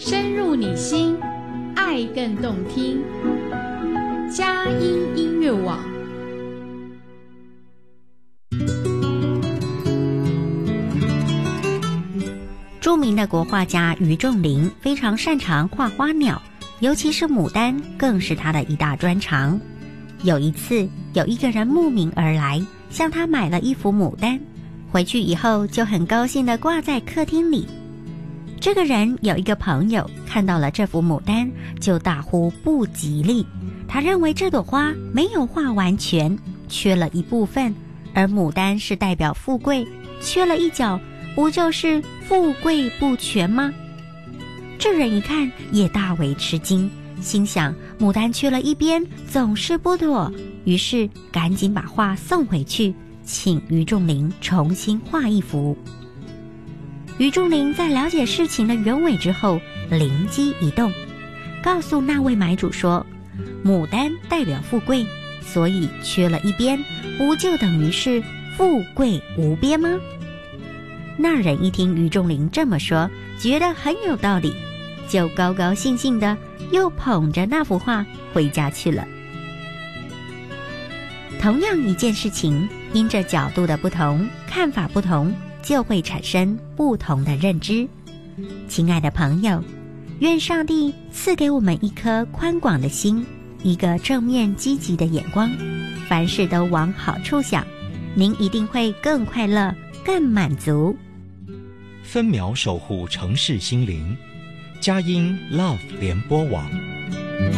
深入你心，爱更动听。佳音音乐网。 著名的国画家于仲林非常擅长画花鸟，尤其是牡丹更是他的一大专长。有一次，有一个人慕名而来，向他买了一幅牡丹，回去以后就很高兴地挂在客厅里。这个人有一个朋友看到了这幅牡丹，就大呼不吉利。他认为这朵花没有画完全，缺了一部分，而牡丹是代表富贵，缺了一角，不就是富贵不全吗？这人一看也大为吃惊，心想牡丹缺了一边总是不妥，于是赶紧把画送回去，请于仲林重新画一幅。于仲林在了解事情的原委之后，灵机一动，告诉那位买主说，牡丹代表富贵，所以缺了一边，不就等于是富贵无边吗？那人一听于仲林这么说，觉得很有道理，就高高兴兴的又捧着那幅画回家去了。同样一件事情，因着角度的不同，看法不同，就会产生不同的认知。亲爱的朋友，愿上帝赐给我们一颗宽广的心，一个正面积极的眼光，凡事都往好处想，您一定会更快乐，更满足。 分秒守护城市心灵，佳音 Love 联播网。